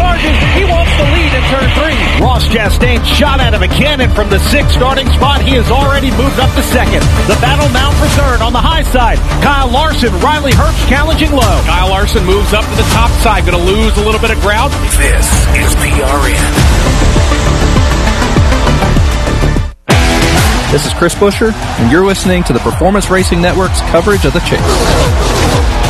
charges. He wants the lead in turn 3. Ross Chastain shot out of a cannon from the 6th starting spot. He has already moved up to 2nd. The battle now for 3rd on the high side. Kyle Larson, Riley Herbst challenging low. Kyle Larson moves up to the top side. Going to lose a little bit of ground. This is PRN. This is Chris Buescher, and you're listening to the Performance Racing Network's coverage of the chase.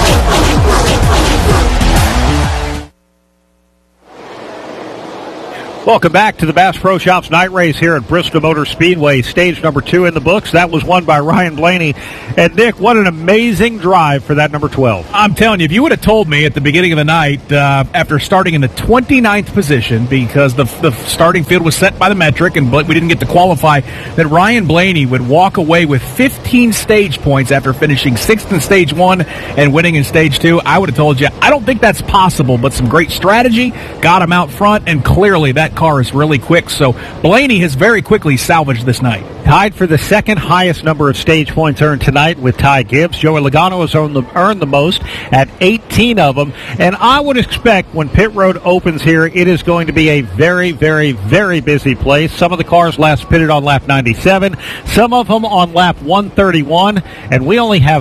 Welcome back to the Bass Pro Shops night race here at Bristol Motor Speedway. Stage number 2 in the books. That was won by Ryan Blaney. And, Nick, what an amazing drive for that number 12. I'm telling you, if you would have told me at the beginning of the night, after starting in the 29th position, because the starting field was set by the metric and we didn't get to qualify, that Ryan Blaney would walk away with 15 stage points after finishing 6th in Stage 1 and winning in Stage 2, I would have told you, I don't think that's possible, but some great strategy, got him out front, and clearly that car is really quick. So Blaney has very quickly salvaged this night. Tied for the second highest number of stage points earned tonight with Ty Gibbs. Joey Logano has earned the most at 18 of them. And I would expect when pit road opens here, it is going to be a very, very, very busy place. Some of the cars last pitted on lap 97, some of them on lap 131, and we only have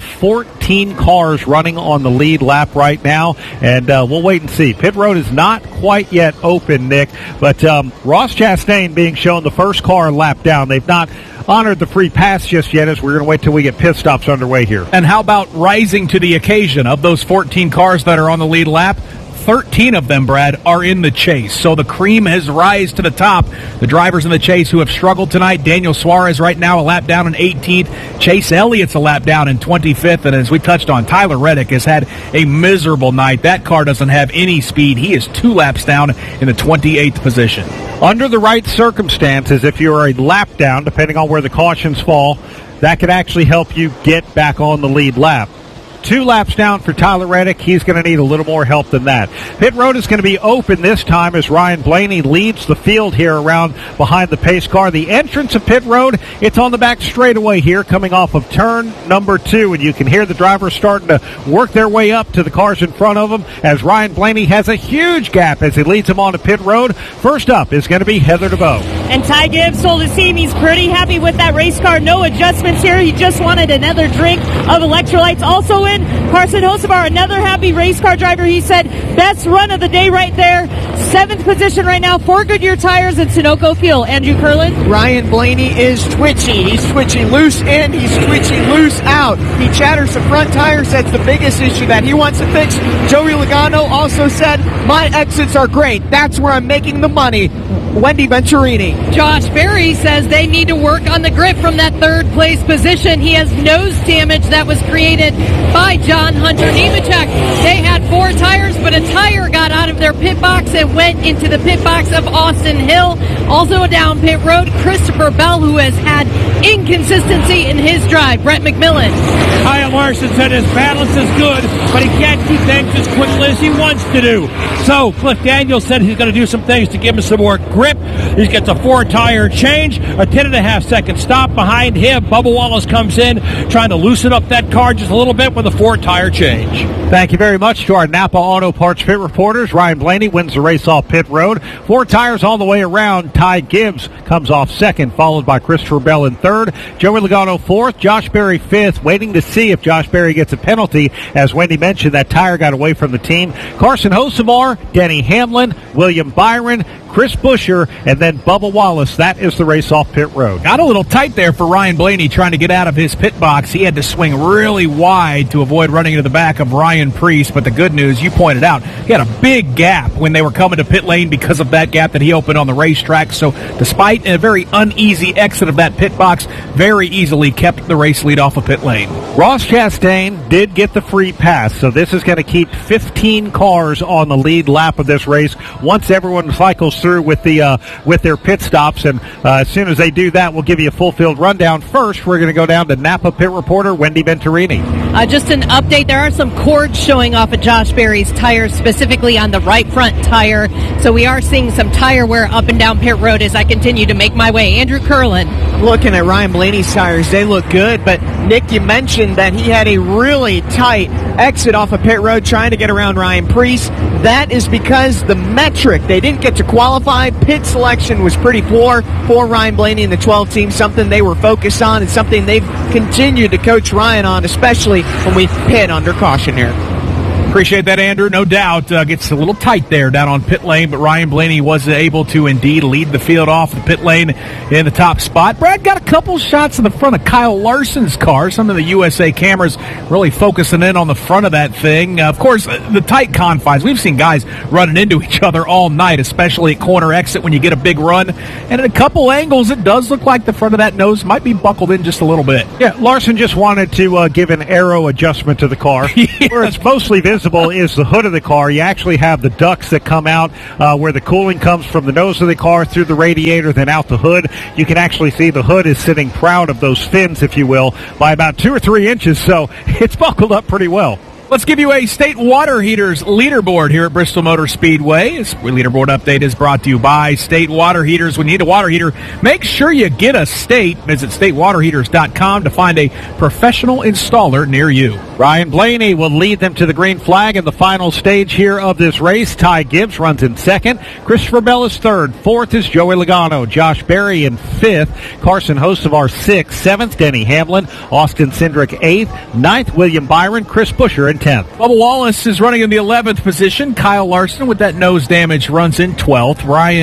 14 cars running on the lead lap right now, and we'll wait and see. Pit road is not quite yet open, Nick, but Ross Chastain being shown the first car lap down. They've not honored the free pass just yet, as we're going to wait till we get pit stops underway here. And how about rising to the occasion? Of those 14 cars that are on the lead lap, 13 of them, Brad, are in the chase. So the cream has rise to the top. The drivers in the chase who have struggled tonight, Daniel Suarez right now a lap down in 18th. Chase Elliott's a lap down in 25th. And as we touched on, Tyler Reddick has had a miserable night. That car doesn't have any speed. He is 2 laps down in the 28th position. Under the right circumstances, if you're a lap down, depending on where the cautions fall, that could actually help you get back on the lead lap. 2 laps down for Tyler Reddick. He's going to need a little more help than that. Pit road is going to be open this time as Ryan Blaney leads the field here around behind the pace car. The entrance of pit road, it's on the back straightaway here coming off of turn number 2, and you can hear the drivers starting to work their way up to the cars in front of them as Ryan Blaney has a huge gap as he leads them onto pit road. First up is going to be Heather DeVoe. And Ty Gibbs told his team he's pretty happy with that race car. No adjustments here. He just wanted another drink of electrolytes. Also in Carson Hocevar, another happy race car driver. He said, best run of the day right there. 7th position right now, 4 Goodyear tires in Sunoco fuel. Andrew Curlin. Ryan Blaney is twitchy. He's twitchy loose in. He's twitchy loose out. He chatters the front tires. That's the biggest issue that he wants to fix. Joey Logano also said, my exits are great. That's where I'm making the money. Wendy Venturini. Josh Berry says they need to work on the grip from that 3rd place position. He has nose damage that was created by John Hunter Nemechek. They had 4 tires, but a tire got out of their pit box and went into the pit box of Austin Hill. Also down pit road, Christopher Bell, who has had inconsistency in his drive. Brett McMillan. Kyle Larson said his balance is good, but he can't keep things as quickly as he wants to do. So Cliff Daniels said he's going to do some things to give him some more grip. He gets a 4-tire change, a 10.5-second stop behind him. Bubba Wallace comes in, trying to loosen up that car just a little bit with a 4-tire change. Thank you very much to our Napa Auto Parts pit reporters. Ryan Blaney wins the race off pit road. 4 tires all the way around. Ty Gibbs comes off 2nd, followed by Christopher Bell in 3rd. Joey Logano 4th. Josh Berry 5th, waiting to see if Josh Berry gets a penalty. As Wendy mentioned, that tire got away from the team. Carson Hocevar, Denny Hamlin, William Byron, Chris Buescher, and then Bubba Wallace. That is the race off pit road. Got a little tight there for Ryan Blaney trying to get out of his pit box. He had to swing really wide to avoid running into the back of Ryan Preece. But the good news, you pointed out, he had a big gap when they were coming to pit lane because of that gap that he opened on the racetrack. So despite a very uneasy exit of that pit box, very easily kept the race lead off of pit lane. Ross Chastain did get the free pass, so this is going to keep 15 cars on the lead lap of this race once everyone cycles through with their pit stops. And as soon as they do that, we'll give you a full field rundown. First, we're going to go down to Napa pit reporter Wendy Venturini. Just an update. There are some cords showing off of Josh Berry's tires, specifically on the right front tire. So we are seeing some tire wear up and down pit road as I continue to make my way. Andrew Curlin. looking at Ryan Blaney's tires, they look good, but Nick, you mentioned that he had a really tight exit off of pit road trying to get around Ryan Preece. That is because the metric, they didn't get to qualify. Pit selection was pretty poor for Ryan Blaney and the 12 team, something they were focused on and something they've continued to coach Ryan on, especially when we pit under caution here. Appreciate that, Andrew. No doubt gets a little tight there down on pit lane, but Ryan Blaney was able to indeed lead the field off the pit lane in the top spot. Brad got a couple shots in the front of Kyle Larson's car. Some of the USA cameras really focusing in on the front of that thing. Of course, the tight confines. We've seen guys running into each other all night, especially at corner exit when you get a big run. And at a couple angles, it does look like the front of that nose might be buckled in just a little bit. Yeah, Larson just wanted to give an aero adjustment to the car. Yeah. Where it's mostly visible is the hood of the car. You actually have the ducts that come out where the cooling comes from the nose of the car through the radiator, then out the hood. You can actually see the hood is sitting proud of those fins, if you will, by about 2 or 3 inches, so it's buckled up pretty well. Let's give you a State Water Heaters leaderboard here at Bristol Motor Speedway. This leaderboard update is brought to you by State Water Heaters. When you need a water heater, make sure you get a State. Visit statewaterheaters.com to find a professional installer near you. Ryan Blaney will lead them to the green flag in the final stage here of this race. Ty Gibbs runs in second. Christopher Bell is third. Fourth is Joey Logano. Josh Berry in fifth. Carson Hocevar sixth. Seventh, Denny Hamlin. Austin Cindric eighth. Ninth, William Byron. Chris Buescher in 10th. Bubba Wallace is running in the 11th position. Kyle Larson with that nose damage runs in 12th.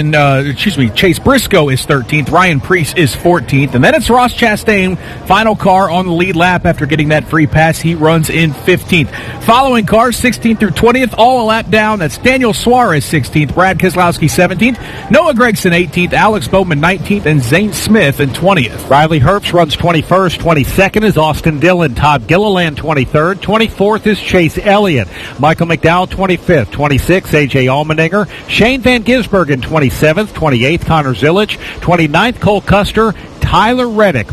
Chase Briscoe is 13th. Ryan Preece is 14th. And then it's Ross Chastain, final car on the lead lap after getting that free pass. He runs in 15th. Following cars, 16th through 20th, all a lap down. That's Daniel Suarez, 16th. Brad Keselowski, 17th. Noah Gragson, 18th. Alex Bowman, 19th. And Zane Smith in 20th. Riley Herbst runs 21st. 22nd is Austin Dillon. Todd Gilliland, 23rd. 24th is Chase Elliott. Michael McDowell, 25th. 26th, A.J. Allmendinger. Shane Van Gisbergen, 27th. 28th, Connor Zilic. 29th, Cole Custer. Tyler Reddick,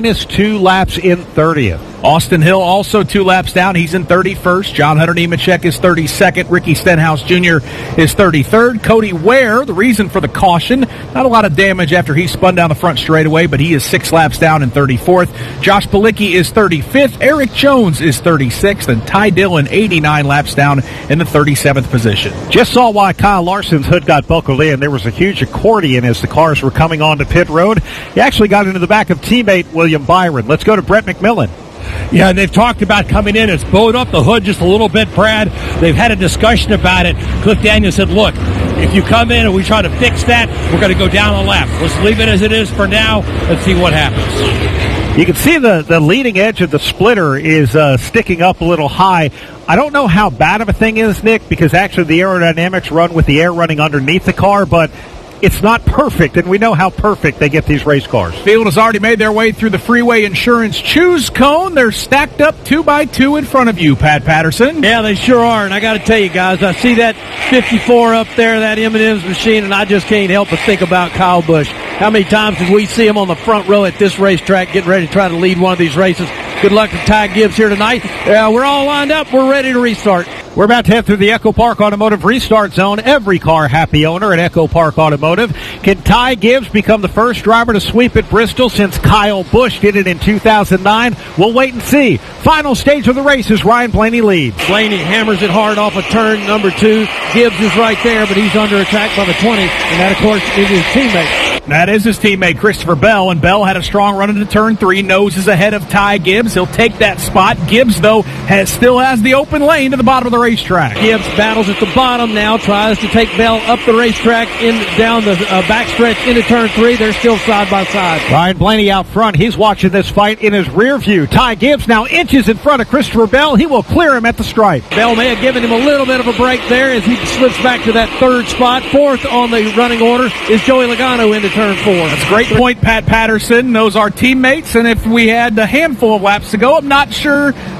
-2 laps in 30th. Austin Hill also 2 laps down. He's in 31st. John Hunter Nemechek is 32nd. Ricky Stenhouse Jr. is 33rd. Cody Ware, the reason for the caution, not a lot of damage after he spun down the front straightaway, but he is 6 laps down in 34th. Josh Palicki is 35th. Eric Jones is 36th. And Ty Dillon, 89 laps down in the 37th position. Just saw why Kyle Larson's hood got buckled in. There was a huge accordion as the cars were coming onto pit road. He actually got into the back of teammate William Byron. Let's go to Brett McMillan. Yeah, and they've talked about coming in. It's bowed up the hood just a little bit, Brad. They've had a discussion about it. Cliff Daniels said, look, if you come in and we try to fix that, we're going to go down a lap. Let's leave it as it is for now. Let's see what happens. You can see the leading edge of the splitter is sticking up a little high. I don't know how bad of a thing is, Nick, because actually the aerodynamics run with the air running underneath the car, but it's not perfect, and we know how perfect they get these race cars. Field has already made their way through the Freeway Insurance Choose Cone. They're stacked up 2 by 2 in front of you, Pat Patterson. Yeah, they sure are, and I got to tell you guys, I see that 54 up there, that M&M's machine, and I just can't help but think about Kyle Busch. How many times did we see him on the front row at this racetrack getting ready to try to lead one of these races? Good luck to Ty Gibbs here tonight. We're all lined up. We're ready to restart. We're about to head through the Echo Park Automotive Restart Zone. Every car happy owner at Echo Park Automotive. Can Ty Gibbs become the first driver to sweep at Bristol since Kyle Busch did it in 2009? We'll wait and see. Final stage of the race is Ryan Blaney leads. Blaney hammers it hard off of turn number 2. Gibbs is right there, but he's under attack by the 20, and that, of course, is his teammate. That is his teammate, Christopher Bell, and Bell had a strong run into turn 3. Noses ahead of Ty Gibbs. He'll take that spot. Gibbs, though, still has the open lane to the bottom of the racetrack. Gibbs battles at the bottom now, tries to take Bell up the racetrack, down the backstretch into turn 3. They're still side by side. Ryan Blaney out front. He's watching this fight in his rear view. Ty Gibbs now inches in front of Christopher Bell. He will clear him at the stripe. Bell may have given him a little bit of a break there as he slips back to that 3rd spot. 4th on the running order is Joey Logano into turn 4. That's a great point, Pat Patterson. Those are teammates, and if we had a handful of laps to go, I'm not sure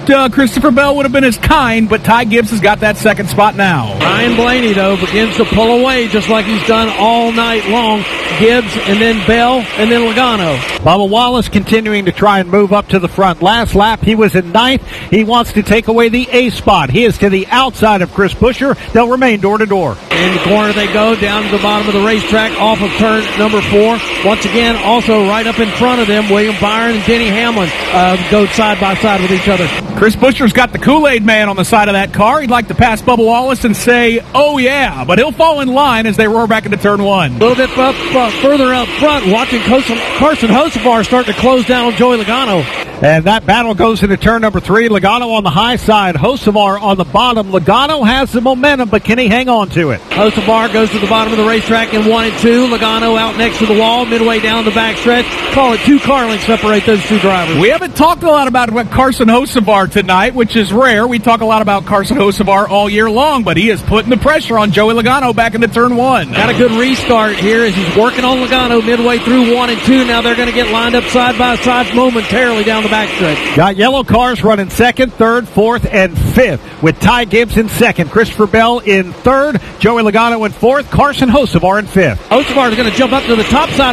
Christopher Bell would have been as kind, but Ty Gibbs has got that second spot now. Ryan Blaney, though, begins to pull away just like he's done all night long. Gibbs and then Bell and then Logano. Bubba Wallace continuing to try and move up to the front. Last lap, he was in ninth. He wants to take away the A spot. He is to the outside of Chris Buescher. They'll remain door to door. In the corner they go, down to the bottom of the racetrack, off of turn number 4. Once again, also right up in front of them, William Byron and Denny Hamlin go side by side with each other. Chris Buescher's got the Kool-Aid man on the side of that car. He'd like to pass Bubba Wallace and say, oh yeah, but he'll fall in line as they roar back into turn 1. A little bit further up front, watching Carson Hocevar start to close down on Joey Logano. And that battle goes into turn number 3. Logano on the high side, Hocevar on the bottom. Logano has the momentum, but can he hang on to it? Hocevar goes to the bottom of the racetrack in 1 and 2. Logano out next to the wall, midway down the backstretch. Call it 2 car lengths separate those two drivers. We haven't talked a lot about Carson Hocevar tonight, which is rare. We talk a lot about Carson Hocevar all year long, but he is putting the pressure on Joey Logano back into turn 1. Got a good restart here as he's working on Logano midway through 1 and 2. Now they're going to get lined up side by side momentarily down the backstretch. Got yellow cars running second, third, fourth, and fifth, with Ty Gibbs in second, Christopher Bell in third, Joey Logano in fourth, Carson Hocevar in fifth. Hocevar is going to jump up to the top side